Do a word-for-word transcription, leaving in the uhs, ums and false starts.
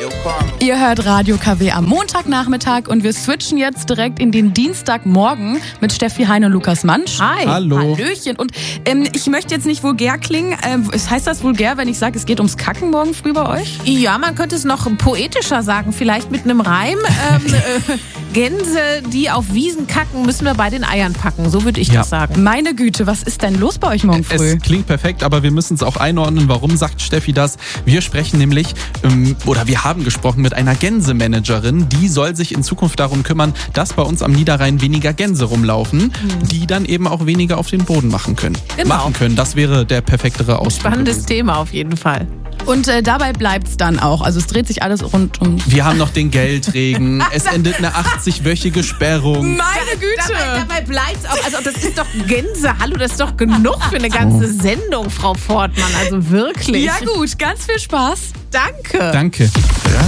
Ihr hört Radio K W am Montagnachmittag und wir switchen jetzt direkt in den Dienstagmorgen mit Steffi Hein und Lukas Mansch. Hi. Hallo. Hallöchen. Und ähm, ich möchte jetzt nicht vulgär klingen. Ähm, heißt das vulgär, wenn ich sage, es geht ums Kacken morgen früh bei euch? Ja, man könnte es noch poetischer sagen, vielleicht mit einem Reim. Ähm, äh, Gänse, die auf Wiesen kacken, müssen wir bei den Eiern packen. So würde ich Ja. das sagen. Meine Güte, was ist denn los bei euch morgen früh? Es klingt perfekt, aber wir müssen es auch einordnen. Warum sagt Steffi das? Wir sprechen nämlich, ähm, oder wir haben gesprochen mit einer Gänsemanagerin. Die soll sich in Zukunft darum kümmern, dass bei uns am Niederrhein weniger Gänse rumlaufen, die dann eben auch weniger auf den Boden machen können. Genau. Machen können, das wäre der perfektere Ausdruck. Spannendes gewesen. Thema auf jeden Fall. Und äh, dabei bleibt's dann auch. Also es dreht sich alles rund um... Wir haben noch den Geldregen. Es endet eine achtzig-wöchige Sperrung. Meine Güte! Dabei, dabei bleibt es auch. Also das ist doch Gänse. Hallo, das ist doch genug für eine ganze Sendung, Frau Fortmann. Also wirklich. Ja gut, ganz viel Spaß. Danke. Danke.